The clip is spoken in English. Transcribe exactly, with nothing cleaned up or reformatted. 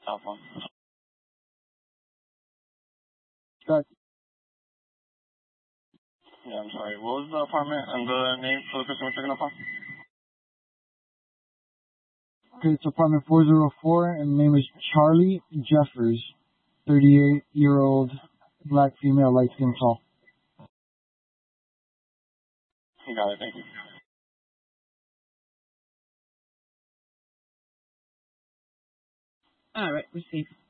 South one. Got Yeah, I'm sorry. What was the apartment and the name for the person we're checking up on? Okay, it's apartment four oh four, and the name is Charlie Jeffers, thirty-eight-year-old black female, light skin, tall. You got it, thank you. All right, received.